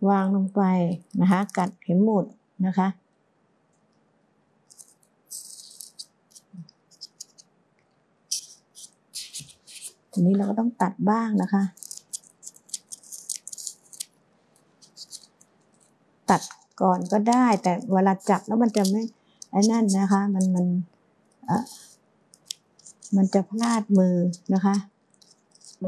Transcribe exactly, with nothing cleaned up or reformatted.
วางลงไปนะคะกัดเข็มหมุดนะคะทีนี้เราก็ต้องตัดบ้างนะคะตัดก่อนก็ได้แต่เวลาจับแล้วมันจะไม่ไอ้นั่นนะคะมันมันเอ่อมันจะพลาดมือนะคะ